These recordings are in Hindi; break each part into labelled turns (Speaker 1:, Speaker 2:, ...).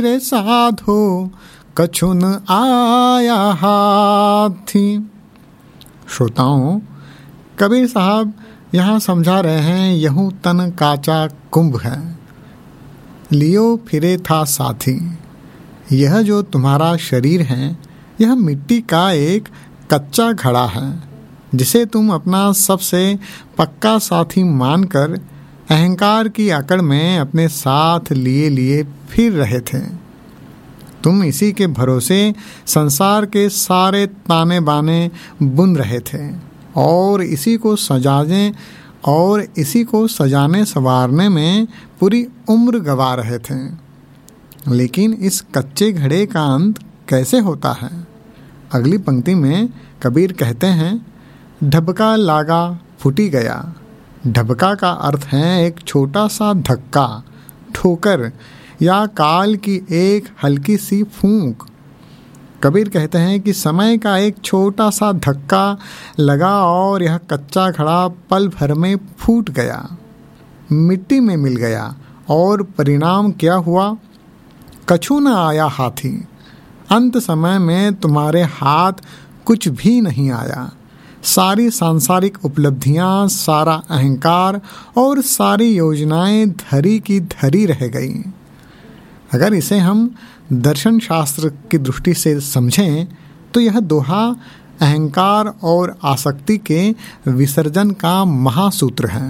Speaker 1: रे साधो कछुन आया हाथी। श्रोताओं, कबीर साहब यहाँ समझा रहे हैं, यहूं तन काचा कुंभ है, लियो फिरे था साथी। यह जो तुम्हारा शरीर है, यह मिट्टी का एक कच्चा घड़ा है, जिसे तुम अपना सबसे पक्का साथी मानकर अहंकार की अकड़ में अपने साथ लिए लिए फिर रहे थे। तुम इसी के भरोसे संसार के सारे ताने बाने बुन रहे थे और इसी को सजाने संवारने में पूरी उम्र गवा रहे थे। लेकिन इस कच्चे घड़े का अंत कैसे होता है? अगली पंक्ति में कबीर कहते हैं, ढबका लागा फूटी गया। ढबका का अर्थ है एक छोटा सा धक्का, ठोकर या काल की एक हल्की सी फूंक। कबीर कहते हैं कि समय का एक छोटा सा धक्का लगा और यह कच्चा घड़ा पल भर में फूट गया, मिट्टी में मिल गया। और परिणाम क्या हुआ? कछु न आया हाथी। अंत समय में तुम्हारे हाथ कुछ भी नहीं आया। सारी सांसारिक उपलब्धियां, सारा अहंकार और सारी योजनाएं धरी की धरी रह गई। अगर इसे हम दर्शन शास्त्र की दृष्टि से समझें तो यह दोहा अहंकार और आसक्ति के विसर्जन का महासूत्र है।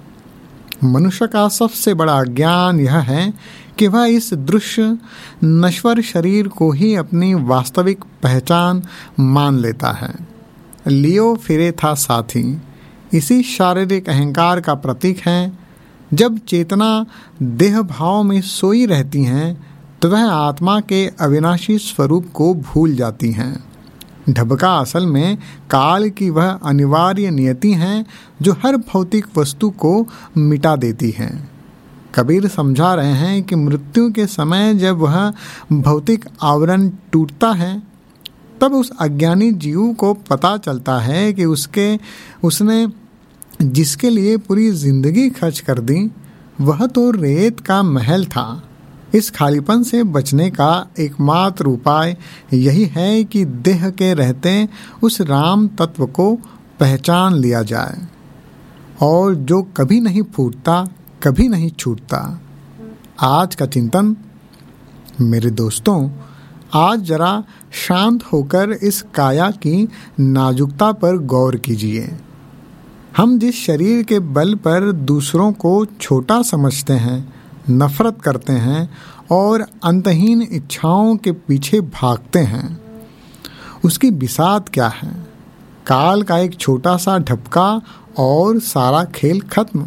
Speaker 1: मनुष्य का सबसे बड़ा ज्ञान यह है कि वह इस दृश्य नश्वर शरीर को ही अपनी वास्तविक पहचान मान लेता है। लियो फिरे था साथी इसी शारीरिक अहंकार का प्रतीक है। जब चेतना देह भाव में सोई रहती हैं तो वह आत्मा के अविनाशी स्वरूप को भूल जाती हैं। ढबका असल में काल की वह अनिवार्य नियति है जो हर भौतिक वस्तु को मिटा देती है। कबीर समझा रहे हैं कि मृत्यु के समय जब वह भौतिक आवरण टूटता है, तब उस अज्ञानी जीव को पता चलता है कि उसने जिसके लिए पूरी जिंदगी खर्च कर दी, वह तो रेत का महल था। इस खालीपन से बचने का एकमात्र उपाय यही है कि देह के रहते उस राम तत्व को पहचान लिया जाए, और जो कभी नहीं फूटता, कभी नहीं छूटता। आज का चिंतन। मेरे दोस्तों, आज जरा शांत होकर इस काया की नाजुकता पर गौर कीजिए। हम जिस शरीर के बल पर दूसरों को छोटा समझते हैं, नफरत करते हैं और अंतहीन इच्छाओं के पीछे भागते हैं, उसकी बिसात क्या है? काल का एक छोटा सा ढपका और सारा खेल खत्म।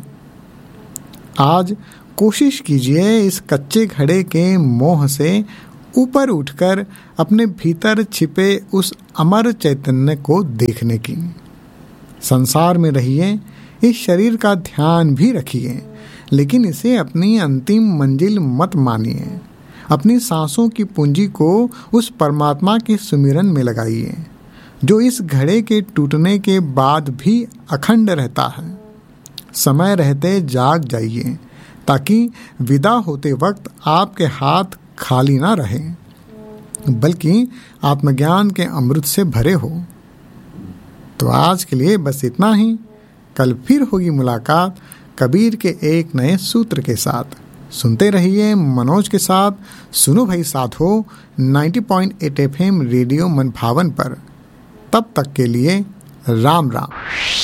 Speaker 1: आज कोशिश कीजिए इस कच्चे घड़े के मोह से ऊपर उठकर अपने भीतर छिपे उस अमर चैतन्य को देखने की। संसार में रहिए, इस शरीर का ध्यान भी रखिए, लेकिन इसे अपनी अंतिम मंजिल मत मानिए। अपनी सांसों की पूंजी को उस परमात्मा के सुमिरन में लगाइए, जो इस घड़े के टूटने के बाद भी अखंड रहता है। समय रहते जाग जाइए, ताकि विदा होते वक्त आपके हाथ खाली ना रहे, बल्कि आत्मज्ञान के अमृत से भरे हो। तो आज के लिए बस इतना ही। कल फिर होगी मुलाकात कबीर के एक नए सूत्र के साथ। सुनते रहिए मनोज के साथ सुनो भाई साथो 90.8 FM रेडियो मनभावन पर। तब तक के लिए राम राम।